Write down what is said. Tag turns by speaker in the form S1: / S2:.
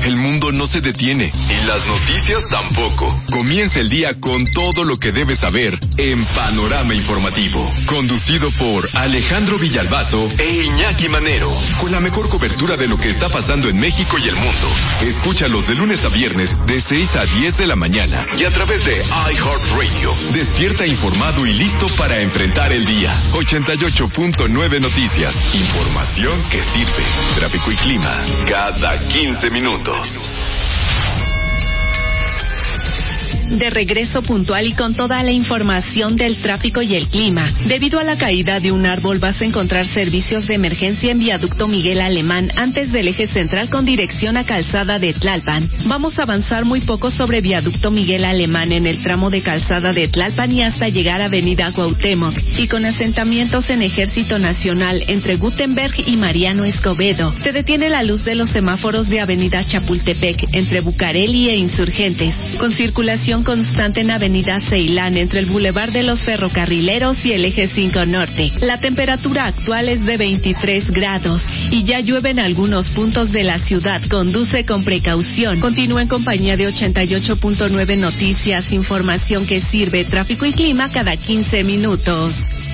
S1: El mundo no se detiene y las noticias tampoco. Comienza el día con todo lo que debes saber en Panorama Informativo. Conducido por Alejandro Villalbazo e Iñaki Manero. Con la mejor cobertura de lo que está pasando en México y el mundo. Escúchalos de lunes a viernes de 6 a 10 de la mañana y a través de iHeartRadio. Despierta informado y listo para enfrentar el día. 88.9 Noticias. Información que sirve. Tráfico y clima cada 15 minutos.
S2: De regreso puntual y con toda la información del tráfico y el clima. Debido a la caída de un árbol vas a encontrar servicios de emergencia en Viaducto Miguel Alemán antes del eje central con dirección a Calzada de Tlalpan. Vamos a avanzar muy poco sobre Viaducto Miguel Alemán en el tramo de Calzada de Tlalpan y hasta llegar a Avenida Cuauhtémoc y con asentamientos en Ejército Nacional entre Gutenberg y Mariano Escobedo. Se detiene la luz de los semáforos de Avenida Chapultepec entre Bucareli e Insurgentes con circulación constante en Avenida Ceilán entre el Boulevard de los Ferrocarrileros y el Eje 5 Norte. La temperatura actual es de 23 grados y ya llueve en algunos puntos de la ciudad. Conduce con precaución. Continúa en compañía de 88.9 Noticias, información que sirve, tráfico y clima cada 15 minutos.